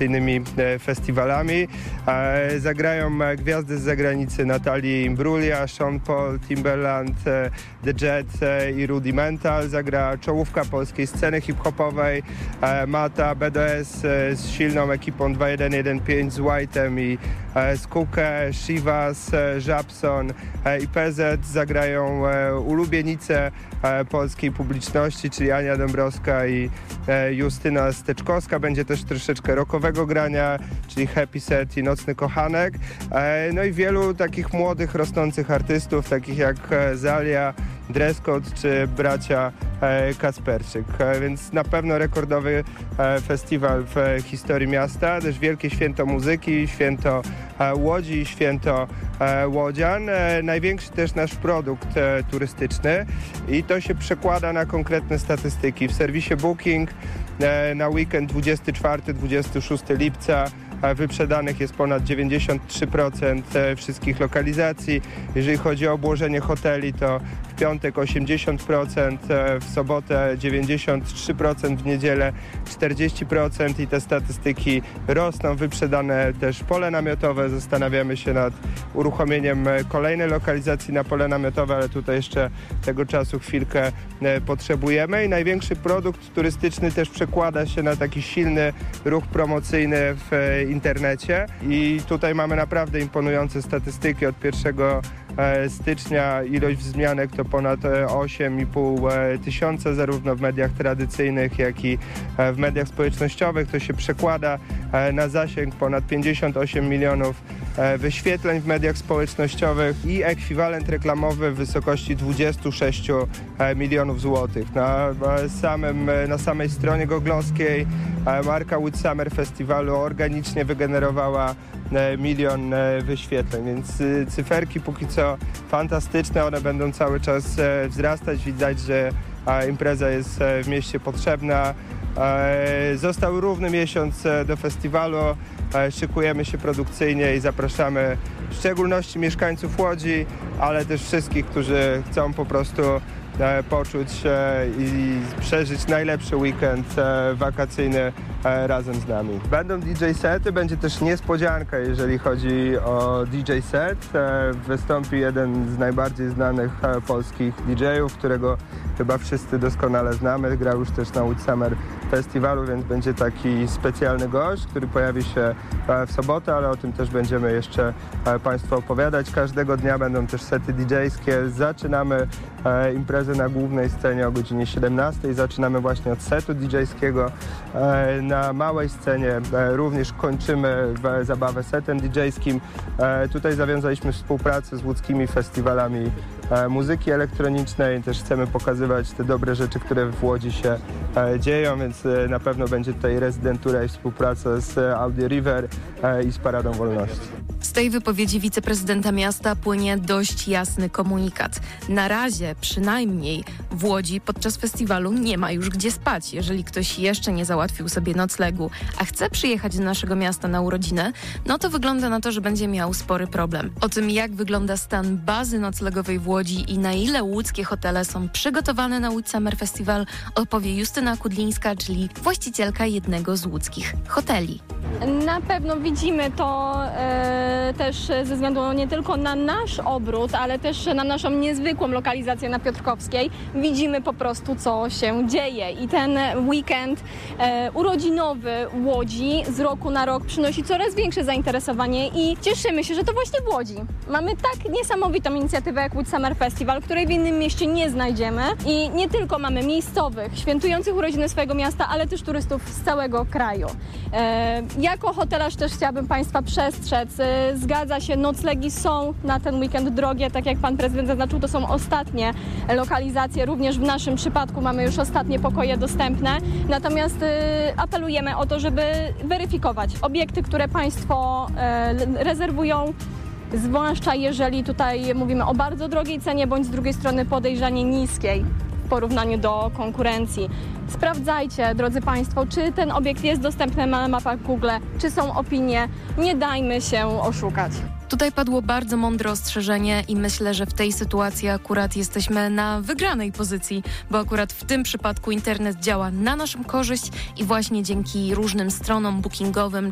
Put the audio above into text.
tradycyjnymi festiwalami. Zagrają gwiazdy z zagranicy, Natalie Imbruglia, Sean Paul, Timbaland, The Jet i Rudimental. Zagra czołówka polskiej sceny hip-hopowej, Mata, BDS z silną ekipą 2115 z White'em i Skukę, Shivas, Żabson i PZ. Zagrają ulubienice polskiej publiczności, czyli Ania Dąbrowska i Justyna Steczkowska. Będzie też troszeczkę rockowego grania, czyli Happy Set i Nocny Kochanek. No i wielu takich młodych, rosnących artystów, takich jak Zalia, Dresscode czy bracia Kasperczyk. Więc na pewno rekordowy festiwal w historii miasta. Też wielkie święto muzyki, święto Łodzi, święto łodzian. Największy też nasz produkt turystyczny i to się przekłada na konkretne statystyki. W serwisie Booking na weekend 24-26 lipca wyprzedanych jest ponad 93% wszystkich lokalizacji. Jeżeli chodzi o obłożenie hoteli, to w piątek 80%, w sobotę 93%, w niedzielę 40% i te statystyki rosną. Wyprzedane też pole namiotowe. Zastanawiamy się nad uruchomieniem kolejnej lokalizacji na pole namiotowe, ale tutaj jeszcze tego czasu chwilkę potrzebujemy. I największy produkt turystyczny też przekłada się na taki silny ruch promocyjny w internecie i tutaj mamy naprawdę imponujące statystyki. Od 1 stycznia ilość wzmianek to ponad 8,5 tysiąca, zarówno w mediach tradycyjnych, jak i w mediach społecznościowych. To się przekłada na zasięg ponad 58 milionów wyświetleń w mediach społecznościowych i ekwiwalent reklamowy w wysokości 26 milionów złotych. Na samej stronie googlowskiej marka Łódź Summer Festiwalu organicznie wygenerowała 1 milion wyświetleń, więc cyferki póki co fantastyczne, one będą cały czas wzrastać. Widać, że impreza jest w mieście potrzebna. Został równy miesiąc do festiwalu, szykujemy się produkcyjnie i zapraszamy w szczególności mieszkańców Łodzi, ale też wszystkich, którzy chcą po prostu poczuć i przeżyć najlepszy weekend wakacyjny razem z nami. Będą DJ sety, będzie też niespodzianka, jeżeli chodzi o DJ set. Wystąpi jeden z najbardziej znanych polskich DJ-ów, którego chyba wszyscy doskonale znamy. Grał już też na Łódź Summer Festiwalu, więc będzie taki specjalny gość, który pojawi się w sobotę, ale o tym też będziemy jeszcze Państwu opowiadać. Każdego dnia będą też sety DJ-skie. Zaczynamy imprezę na głównej scenie o godzinie 17. Zaczynamy właśnie od setu DJ-skiego. Na małej scenie również kończymy zabawę setem DJ-skim. Tutaj zawiązaliśmy współpracę z łódzkimi festiwalami muzyki elektronicznej. Też chcemy pokazywać te dobre rzeczy, które w Łodzi się dzieją, więc na pewno będzie tutaj rezydentura i współpraca z Audio River i z Paradą Wolności. Z tej wypowiedzi wiceprezydenta miasta płynie dość jasny komunikat. Na razie przynajmniej w Łodzi podczas festiwalu nie ma już gdzie spać. Jeżeli ktoś jeszcze nie załatwił sobie noclegu, a chce przyjechać do naszego miasta na urodziny, no to wygląda na to, że będzie miał spory problem. O tym, jak wygląda stan bazy noclegowej w Łodzi i na ile łódzkie hotele są przygotowane na Łódź Summer Festival, opowie Justyna Kudlińska, czyli właścicielka jednego z łódzkich hoteli. Na pewno widzimy to też ze względu nie tylko na nasz obrót, ale też na naszą niezwykłą lokalizację na Piotrkowskiej. Widzimy po prostu, co się dzieje i ten weekend urodzinowy Łodzi z roku na rok przynosi coraz większe zainteresowanie i cieszymy się, że to właśnie w Łodzi. Mamy tak niesamowitą inicjatywę jak Łódź Summer Festival, której w innym mieście nie znajdziemy i nie tylko mamy miejscowych, świętujących urodziny swojego miasta, ale też turystów z całego kraju. Jako hotelarz też chciałabym Państwa przestrzec. Zgadza się, noclegi są na ten weekend drogie, tak jak Pan Prezydent zaznaczył, to są ostatnie lokalizacje. Również w naszym przypadku mamy już ostatnie pokoje dostępne. Natomiast apelujemy o to, żeby weryfikować obiekty, które Państwo rezerwują, zwłaszcza jeżeli tutaj mówimy o bardzo drogiej cenie, bądź z drugiej strony podejrzanie niskiej w porównaniu do konkurencji. Sprawdzajcie, drodzy Państwo, czy ten obiekt jest dostępny na mapach Google, czy są opinie. Nie dajmy się oszukać. Tutaj padło bardzo mądre ostrzeżenie i myślę, że w tej sytuacji akurat jesteśmy na wygranej pozycji, bo akurat w tym przypadku internet działa na naszą korzyść i właśnie dzięki różnym stronom bookingowym